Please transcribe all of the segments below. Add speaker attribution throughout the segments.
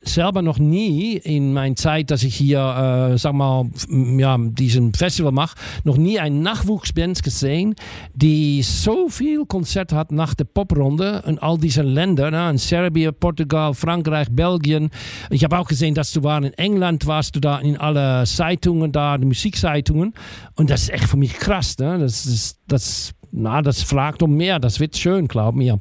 Speaker 1: selber noch nie in meiner Zeit, dass ich hier, diesen Festival mache, noch nie eine Nachwuchsband gesehen, die so viel Konzert hat nach der Poprunde in all diesen Ländern, in Serbien, Portugal, Frankreich, Belgien. Ich habe auch gesehen, dass du in England warst, du da in alle Zeitungen da, die Musikzeitungen. Und das ist echt für mich krass, ne? Das fragt um mehr, das wird schön, glaub mir.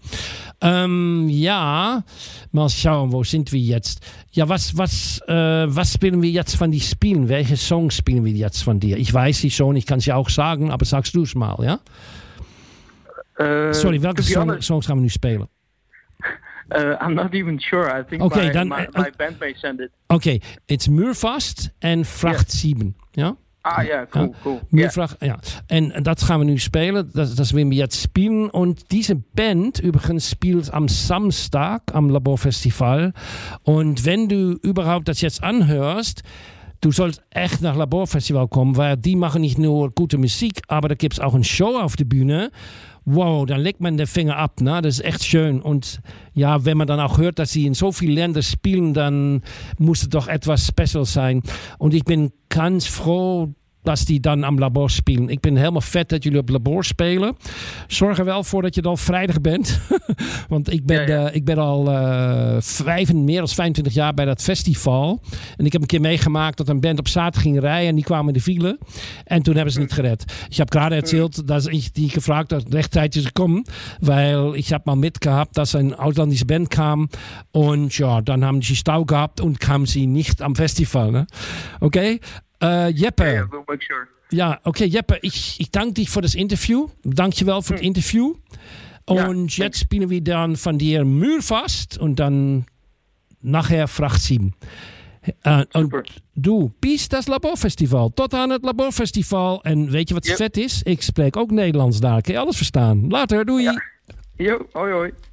Speaker 1: Mal schauen, wo sind wir jetzt? Ja, was spielen wir jetzt von dir spielen? Welche Songs spielen wir jetzt von dir? Ich weiß sie schon, ich kann sie auch sagen, aber sagst du es mal, ja? Sorry, welche Songs gaan we nu spelen?
Speaker 2: I'm not even sure. I think my band may send it.
Speaker 1: Okay, it's Muurvast en Vracht 7, ja?
Speaker 2: Ah ja, cool.
Speaker 1: Ja. En dat gaan we nu spelen. Dat willen we jetzt spielen. Und diese Band übrigens spielt am Samstag am Laborfestival. Und wenn du überhaupt das jetzt anhörst, du sollst echt nach Laborfestival kommen, weil die machen nicht nur gute Musik, aber da gibt es auch eine Show auf der Bühne. Wow, dann legt man den Finger ab, ne? Das ist echt schön. Und ja, wenn man dann auch hört, dass sie in so vielen Ländern spielen, dann muss es doch etwas special sein. Und ich bin ganz froh, dass die dan am Labor spelen. Ik ben helemaal vet dat jullie op Labor spelen. Zorg er wel voor dat je dan vrijdag bent. Want ik ben al meer dan 25 jaar bij dat festival. En ik heb een keer meegemaakt dat een band op zaterdag ging rijden en die kwamen in de file. En toen hebben ze niet gered. Ich habe gerade erzählt, dass ich die gefragt habe, rechtzeitig zu kommen, weil ich habe mal mitgehabt, dass ein ausländische Band kam und ja, dann haben sie Stau gehabt und kamen sie nicht am Festival. Ne? Okay? Jeppe.
Speaker 2: Yeah, we'll make sure.
Speaker 1: Ja, okay, Jeppe, ich danke dich für das Interview. Dankjewel für das Interview. Und jetzt spielen wir dann von dir Muurvast und dann nachher Vracht 7. Und du, bis das Laborfestival. Tot aan het Laborfestival. En weet je wat vet is? Ik spreek ook Nederlands daar. Kun je alles verstaan. Later, doei.
Speaker 2: Ja. Yo, hoi hoi.